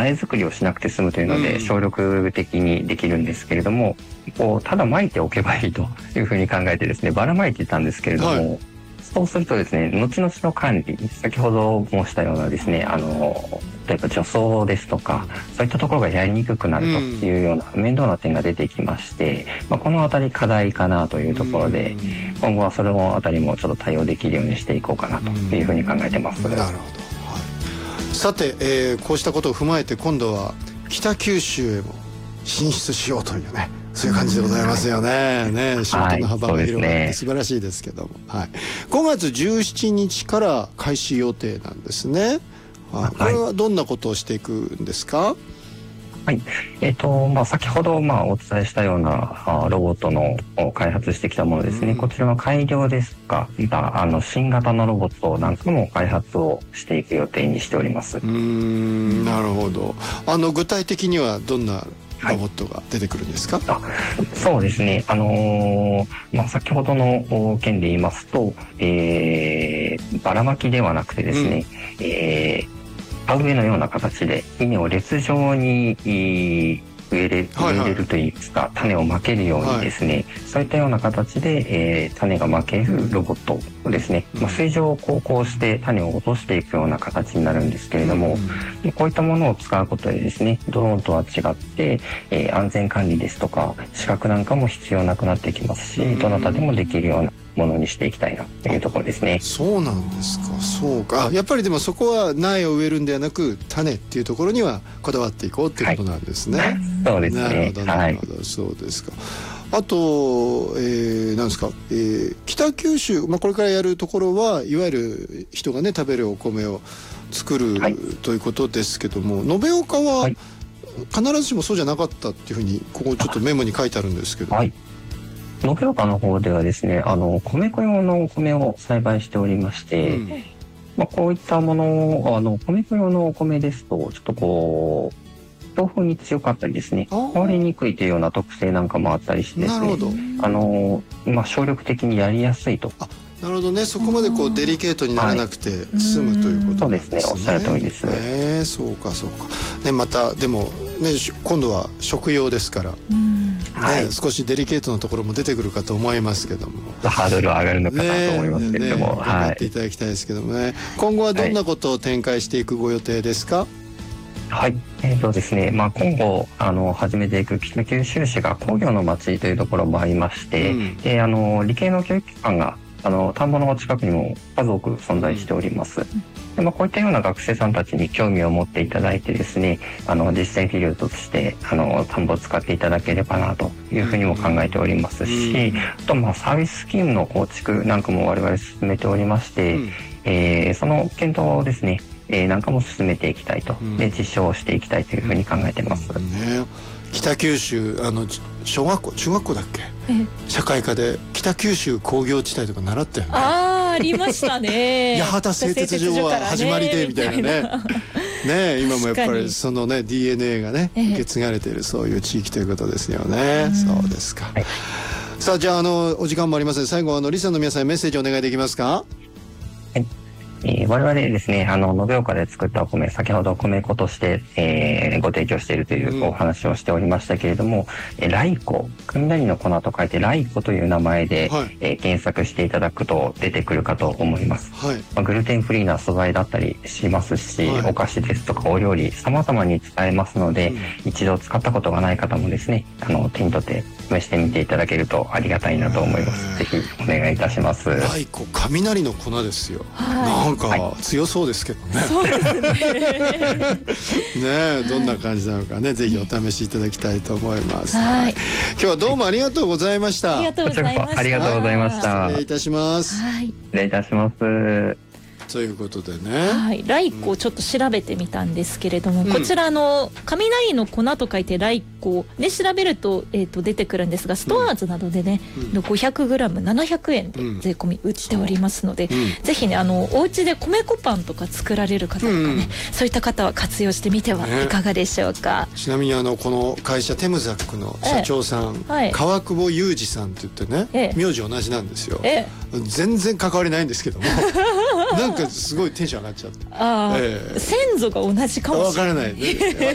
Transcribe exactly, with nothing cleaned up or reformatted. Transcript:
苗作りをしなくて済むというので、 うん、 省力的にできるんですけれども、こうただ撒いておけばいいというふうに考えてですね、ばらまいてたんですけれども、はい、そうするとですね、後々の管理、先ほど申したようなですね、あの例えば除草ですとか、そういったところがやりにくくなるというような面倒な点が出てきまして、うん、まあ、このあたり課題かなというところで、うん、今後はそれのあたりもちょっと対応できるようにしていこうかなというふうに考えてます。 うん、なるほど。はい、さて、えー、こうしたことを踏まえて今度は北九州へも進出しようというね、そういう感じでございますよね。ね、仕事の幅が広がって素晴らしいですけども、はい、ごがつじゅうしちにちから開始予定なんですね。はい、これはどんなことをしていくんですか？ はい、えっとまあ、先ほどまあお伝えしたようなロボットの開発してきたものですね、うん、こちらの改良ですとか、またあの新型のロボットなんかも開発をしていく予定にしております。 うーん、なるほど。あの具体的にはどんなロボットが出てくるんですか？ はい、あ、そうですね、あのーまあ、先ほどの件で言いますと、えー、ばらまきではなくてですね、うん、えー田植えのような形で稲を列状に植えれ、植えれるといいますか、種をまけるようにですね、はい、そういったような形で、えー、種がまけるロボットをですね、まあ、水上を航行して種を落としていくような形になるんですけれども、うん、こういったものを使うことでですね、ドローンとは違って、えー、安全管理ですとか資格なんかも必要なくなってきますし、どなたでもできるようなものにしていきたいなというところですね。 そうなんですか。そうか。やっぱりでもそこは苗を植えるんではなく種っていうところにはこだわっていこうっていうことなんですね。はい、 そうですね。 なるほどなるほど、はい、そうですか。あと、えー、なんですか、えー、北九州、まあ、これからやるところはいわゆる人がね食べるお米を作る、はい、ということですけども、延岡は、はい、必ずしもそうじゃなかったっていうふうにここちょっとメモに書いてあるんですけど。はい、 延岡の方ではですね、あの米粉用のお米を栽培しておりまして、うん、まあ、こういったものをあの米粉用のお米ですとちょっとこう強風に強かったりですね、壊れにくいというような特性なんかもあったりしてですね、あの、まあ、省力的にやりやすいと。 あ、なるほどね。そこまでこうデリケートにならなくて済むということなんですね。 そうですね、おっしゃる通りです。 えー、そうかそうか、ね、またでも、ね、今度は食用ですから、はい、ね、少しデリケートなところも出てくるかと思いますけども、 ハードルは上がるのかなと思いますけれども、ねね、 頑張っていただきたいですけどもね、はい、今後はどんなことを展開していくご予定ですか？ はい、えーとですね、まあ、今後あの始めていく北九州市が工業の町というところもありまして、うん、であの理系の教育機関があの田んぼの近くにも数多く存在しております。で、まあ、こういったような学生さんたちに興味を持っていただいてですね、あの実際フィールドとしてあの田んぼを使っていただければなというふうにも考えておりますし、あとまあサービススキームの構築なんかも我々進めておりまして、うん、えー、その検討をですね、えー、なんかも進めていきたいと、で実証をしていきたいというふうに考えてます。 うんね、北九州あの小学校中学校だっけ、社会科で北九州工業地帯とか習ったよね。 ああ、ありましたね。 八幡製鉄所は始まりでみたいなね。ね、今もやっぱりそのね ディーエヌエー がね受け継がれているそういう地域ということですよね。そうですか。はい、さあ、じゃあ、あのお時間もありますので最後あのリスナーの皆さんにメッセージお願いできますか？ はい、えー、我々ですね、あの延岡で作ったお米、先ほど米粉として、えー、ご提供しているというお話をしておりましたけれども、うん、ライコ、雷の粉と書いてライコという名前で、はい、えー、検索していただくと出てくるかと思います。はい、まあ、グルテンフリーな素材だったりしますし、はい、お菓子ですとかお料理様々に使えますので、うん、一度使ったことがない方もですね、あの手に取って試してみていただけるとありがたいなと思います。ぜひお願いいたします。 ライコ、雷の粉ですよ。はい、なんか強そうですけどね。 そうですね。 ねえ、どんな感じなのかね、ぜひお試しいただきたいと思います。 はい、 今日はどうもありがとうございました。 ありがとうございました。 ありがとうございました。 失礼いたします。 はい、 失礼いたします。 ということでね、 はい、ライコをちょっと調べてみたんですけれども、うん、こちらの雷の粉と書いてライコで調べると、えー、と出てくるんですが、ストアーズなどでね、うん、ごひゃくグラムななひゃくえんで税込み売っておりますので、うん、ぜひね、あのお家で米粉パンとか作られる方とかね、うん、そういった方は活用してみてはいかがでしょうか。 ね、ちなみにあのこの会社テムザックの社長さん、ええ、はい、川久保裕二さんって言ってね、ええ、名字同じなんですよ。ええ、全然関わりないんですけどもなんかすごいテンション上がっちゃって、 あ、えー、先祖が同じかもしれない。 分からないね